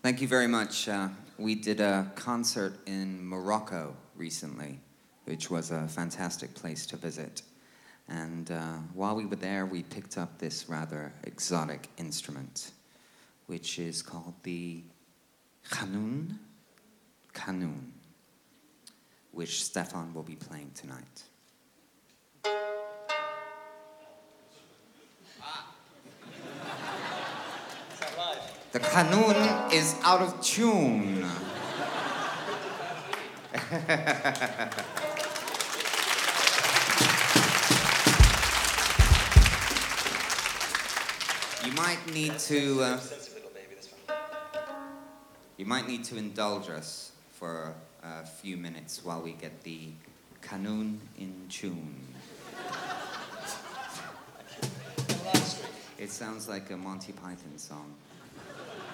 Thank you very much. We did a concert in Morocco recently, which was a fantastic place to visit. And while we were there, we picked up this rather exotic instrument, which is called the qanun, which Stefan will be playing tonight. The qanun is out of tune. You might need to indulge us for a few minutes while we get the qanun in tune. It sounds like a Monty Python song.